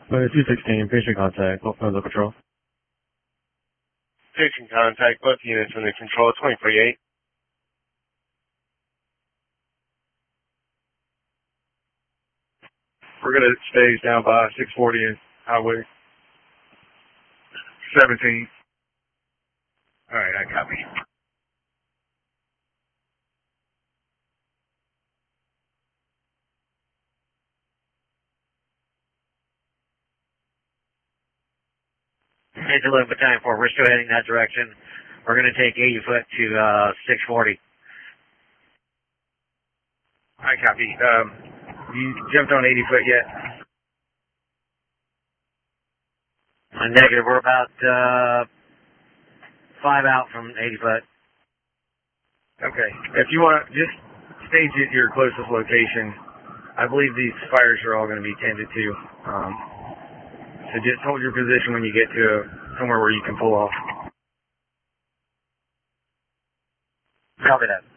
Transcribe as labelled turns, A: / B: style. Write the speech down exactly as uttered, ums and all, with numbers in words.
A: Uh, two sixteen, patient contact, both nodes of patrol.
B: Patient contact, both units under control, twenty forty-eight.
C: We're going to stage down by six forty and Highway seventeen.
B: All right, I copy.
D: Major Loop Battalion four, we're still heading that direction. We're going to take eighty foot to uh, six forty.
B: I copy. Um, you jumped on eighty foot yet?
D: Uh, negative, we're about uh, five out from eighty foot.
B: Okay. If you want to just stage at your closest location, I believe these fires are all going to be tended to. Um, so just hold your position when you get to somewhere where you can pull off.
D: Copy that.